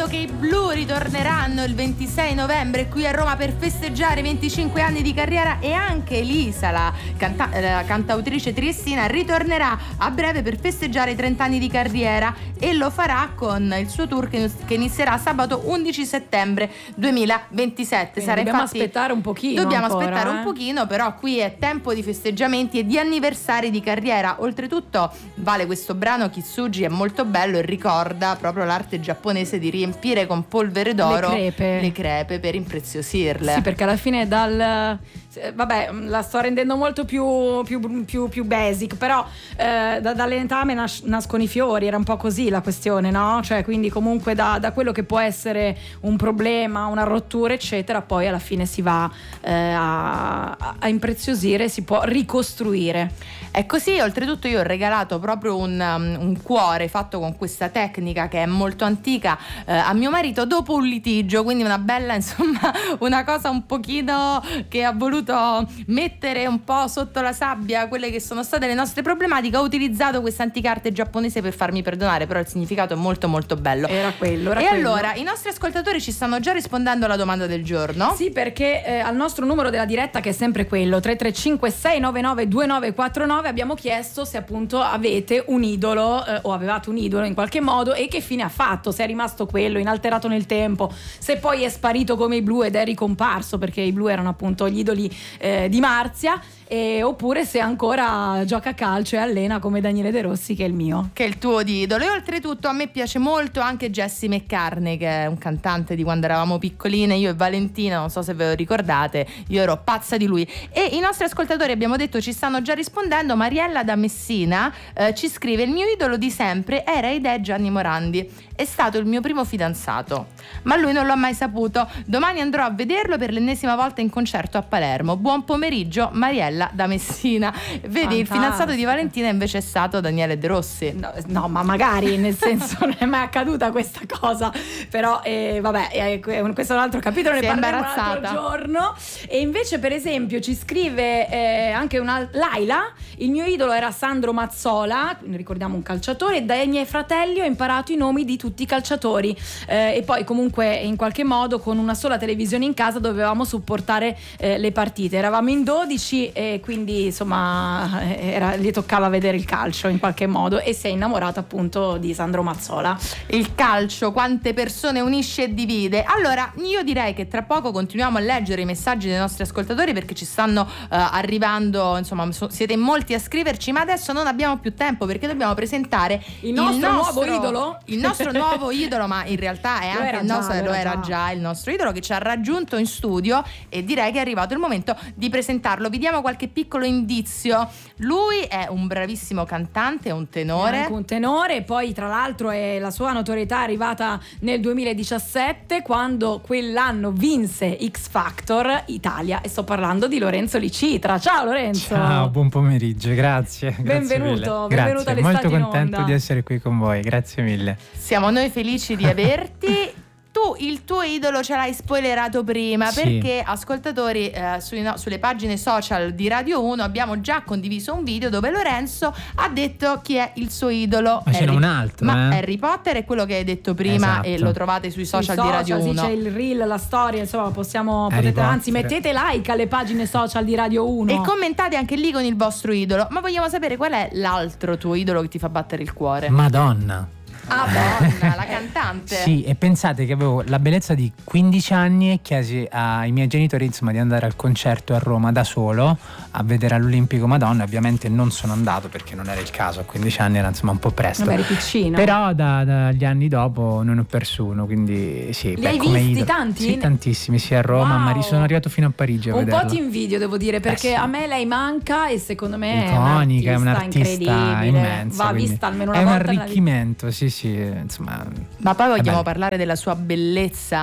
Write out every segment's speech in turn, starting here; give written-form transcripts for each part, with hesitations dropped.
ricordo che i Blu ritorneranno il 26 novembre qui a Roma per festeggiare i 25 anni di carriera, e anche Elisa, la cantautrice triestina, ritornerà a breve per festeggiare i 30 anni di carriera, e lo farà con il suo tour che inizierà sabato 11 settembre 2027. Sarà dobbiamo aspettare un pochino. Dobbiamo ancora, aspettare un pochino, però qui è tempo di festeggiamenti e di anniversari di carriera. Oltretutto, Vale, questo brano Kitsuji è molto bello e ricorda proprio l'arte giapponese di riempire con polvere d'oro le crepe per impreziosirle. Sì, perché alla fine vabbè, la sto rendendo molto più basic, però dall'etame nascono i fiori, era un po' così la questione, no? Cioè, quindi comunque da quello che può essere un problema, una rottura eccetera, poi alla fine si va a impreziosire, si può ricostruire. È così. Oltretutto io ho regalato proprio un cuore fatto con questa tecnica che è molto antica a mio marito dopo un litigio, quindi una bella, insomma, una cosa un pochino che ha voluto mettere un po' sotto la sabbia quelle che sono state le nostre problematiche. Ho utilizzato questa antica arte giapponese per farmi perdonare, però il significato è molto molto bello. Era quello. Allora, i nostri ascoltatori ci stanno già rispondendo alla domanda del giorno. Sì, perché al nostro numero della diretta, che è sempre quello 335 699 2949, abbiamo chiesto se appunto avete un idolo o avevate un idolo in qualche modo, e che fine ha fatto, se è rimasto quello inalterato nel tempo, se poi è sparito come i Blu ed è ricomparso, perché i Blu erano appunto gli idoli di Marzia, oppure se ancora gioca a calcio e allena come Daniele De Rossi, che è il mio, che è il tuo idolo. E oltretutto a me piace molto anche Jesse McCartney, che è un cantante di quando eravamo piccoline, io e Valentina, non so se ve lo ricordate, io ero pazza di lui. E i nostri ascoltatori, abbiamo detto, ci stanno già rispondendo. Mariella da Messina ci scrive: il mio idolo di sempre era ed è Gianni Morandi, è stato il mio primo fidanzato, ma lui non l'ho mai saputo. Domani andrò a vederlo per l'ennesima volta in concerto a Palermo. Buon pomeriggio, Mariella da Messina. Vedi, fantastico. Il fidanzato di Valentina invece è stato Daniele De Rossi. No, ma magari, nel senso, non è mai accaduta questa cosa, però vabbè, questo è un altro capitolo, ne parleremo un altro giorno. E invece, per esempio, ci scrive anche una Laila: il mio idolo era Sandro Mazzola, ricordiamo un calciatore, e dai miei fratelli ho imparato i nomi di tutti i calciatori, e poi comunque in qualche modo con una sola televisione in casa dovevamo supportare le partite, eravamo in 12 e quindi insomma gli toccava vedere il calcio in qualche modo, e si è innamorato appunto di Sandro Mazzola. Il calcio quante persone unisce e divide. Allora io direi che tra poco continuiamo a leggere i messaggi dei nostri ascoltatori, perché ci stanno arrivando, insomma siete in molti a scriverci, ma adesso non abbiamo più tempo perché dobbiamo presentare il nostro nuovo idolo. Il nostro nuovo idolo, ma in realtà è anche lo era già il nostro idolo, che ci ha raggiunto in studio, e direi che è arrivato il momento di presentarlo. Vi diamo qualche piccolo indizio. Lui è un bravissimo cantante, è un tenore. È anche un tenore, poi tra l'altro la sua notorietà è arrivata nel 2017, quando quell'anno vinse X Factor Italia, e sto parlando di Lorenzo Licitra. Ciao Lorenzo. Ciao, buon pomeriggio, grazie. Benvenuto Grazie, all'Estate molto in contento Onda. di essere qui con voi, grazie mille. Siamo noi felici di averti. Tu il tuo idolo ce l'hai spoilerato prima, sì, perché ascoltatori sulle pagine social di Radio 1 abbiamo già condiviso un video dove Lorenzo ha detto chi è il suo idolo. Ma ce n'è un altro, ma Harry Potter è quello che hai detto prima, esatto. E lo trovate sui social di Radio 1. Sì, c'è il reel, la storia, insomma anzi mettete like alle pagine social di Radio 1 e commentate anche lì con il vostro idolo. Ma vogliamo sapere qual è l'altro tuo idolo che ti fa battere il cuore? Madonna. Ah, Madonna, la cantante. Sì, e pensate che avevo la bellezza di 15 anni e chiesi ai miei genitori insomma di andare al concerto a Roma da solo a vedere all'Olimpico Madonna. Ovviamente non sono andato perché non era il caso, a 15 anni era insomma un po' presto. Vabbè, eri piccino. Però dagli anni dopo non ho perso uno, quindi sì. Li hai visti tanti? Sì, tantissimi, sia a Roma, wow. ma sono arrivato fino a Parigi a vederlo. Un po' ti invidio, devo dire, perché sì, a me lei manca e secondo me iconica, è un'artista immensa. Va vista almeno una volta. È un arricchimento, sì, insomma. Ma poi vogliamo parlare della sua bellezza?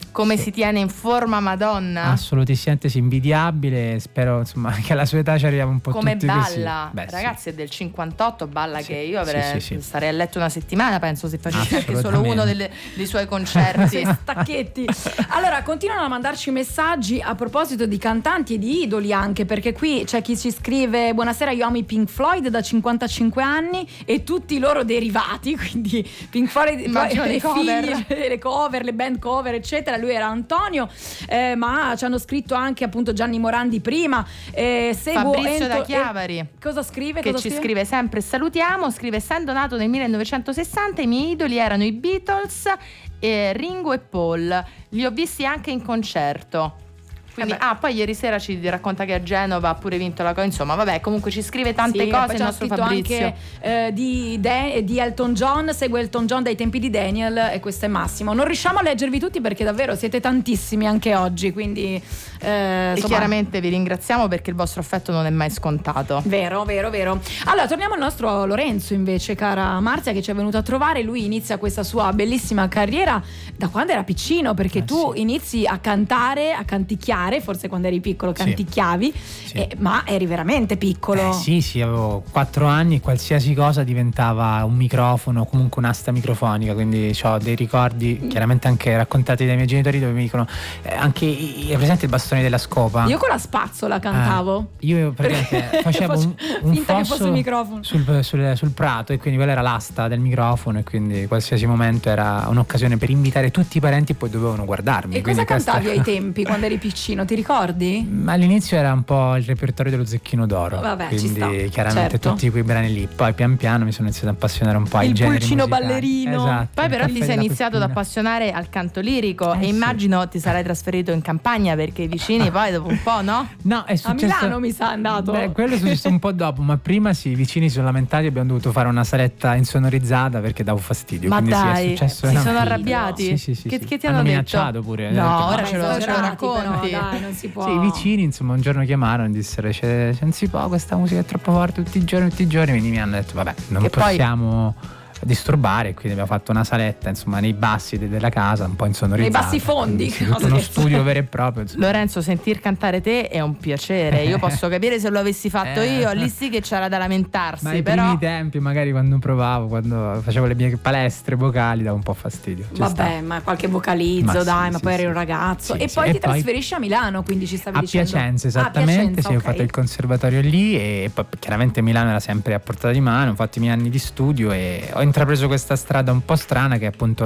come si tiene in forma, Madonna. Assolutamente invidiabile. Spero insomma che alla sua età ci arriviamo un po' come tutti balla. Beh, ragazzi, è del 58, balla che io avrei starei a letto una settimana, penso, se facessi anche solo uno dei suoi concerti. Stacchetti. Allora, continuano a mandarci messaggi a proposito di cantanti e di idoli anche, perché qui c'è chi ci scrive: buonasera, io amo i Pink Floyd da 55 anni e tutti i loro derivati, quindi Pink Floyd, le cover, le band cover eccetera. Lui era Antonio, ma ci hanno scritto anche appunto Gianni Morandi prima, Fabrizio da Chiavari. Cosa scrive? Che ci scrive sempre: salutiamo, scrive, essendo nato nel 1960 i miei idoli erano i Beatles, Ringo e Paul, li ho visti anche in concerto. Quindi, poi ieri sera ci racconta che a Genova ha pure vinto la insomma, vabbè, comunque ci scrive tante cose il nostro Fabrizio. Anche di Elton John, segue Elton John dai tempi di Daniel, e questo è Massimo. Non riusciamo a leggervi tutti perché davvero siete tantissimi anche oggi, quindi e chiaramente vi ringraziamo perché il vostro affetto non è mai scontato. Vero. Allora torniamo al nostro Lorenzo invece, cara Marzia, che ci è venuto a trovare. Lui inizia questa sua bellissima carriera da quando era piccino, perché tu inizi a cantare, a canticchiare, forse quando eri piccolo canticchiavi, ma eri veramente piccolo. Sì, avevo 4 anni e qualsiasi cosa diventava un microfono, comunque un'asta microfonica, quindi ho dei ricordi chiaramente anche raccontati dai miei genitori, dove mi dicono anche è presente il bastone della scopa? Io con la spazzola cantavo. Io praticamente facevo un fosso sul prato, e quindi quella era l'asta del microfono, e quindi qualsiasi momento era un'occasione per invitare tutti i parenti, e poi dovevano guardarmi. E cosa cantavi ai tempi quando eri piccino? Ti ricordi? All'inizio era un po' il repertorio dello Zecchino d'Oro. Vabbè, quindi chiaramente tutti quei brani lì. Poi pian piano mi sono iniziato ad appassionare un po' ai generi musicali. Il pulcino ballerino. Esatto, poi però ti sei iniziato ad appassionare al canto lirico, e immagino ti sarai trasferito in campagna, perché i vicini poi dopo un po', no? No, è successo. A Milano mi sa andato. Quello è successo un po' dopo, ma prima i vicini si sono lamentati, abbiamo dovuto fare una saletta insonorizzata perché davo fastidio. Ma quindi dai, si sono arrabbiati? Sì. Che ti hanno minacciato pure. No, ora ce lo racconti. Però, dai, non si può. Sì, i vicini insomma un giorno chiamarono e dissero non si può, questa musica è troppo forte tutti i giorni, quindi mi hanno detto vabbè, non possiamo disturbare, quindi abbiamo fatto una saletta insomma nei bassi della casa, un po' insonorizzata, nei bassi fondi, uno studio vero e proprio insomma. Lorenzo, sentir cantare te è un piacere. Io posso capire se lo avessi fatto io, lì sì che c'era da lamentarsi, ma però primi tempi magari quando facevo le mie palestre vocali dava un po' fastidio. Vabbè, ma qualche vocalizzo ma poi eri un ragazzo e poi ti trasferisci a Milano, quindi ci stavi dicendo Piacenza, esattamente. Piacenza, ho fatto il conservatorio lì, e poi chiaramente Milano era sempre a portata di mano. Ho fatto i miei anni di studio e ho intrapreso questa strada un po' strana, che è appunto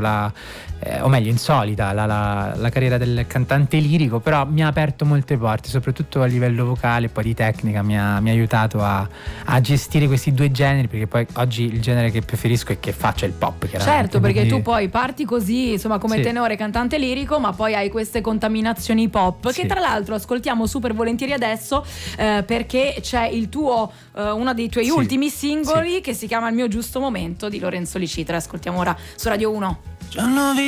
o meglio insolita, la carriera del cantante lirico, però mi ha aperto molte porte, soprattutto a livello vocale, poi di tecnica mi ha aiutato a gestire questi due generi, perché poi oggi il genere che preferisco e che faccio è il pop, chiaramente. Certo, perché tu poi parti così, insomma, come tenore cantante lirico, ma poi hai queste contaminazioni pop, che tra l'altro ascoltiamo super volentieri adesso, perché c'è il tuo uno dei tuoi ultimi singoli che si chiama Il mio giusto momento, di Lorenzo Licitra. Ascoltiamo ora su Radio 1.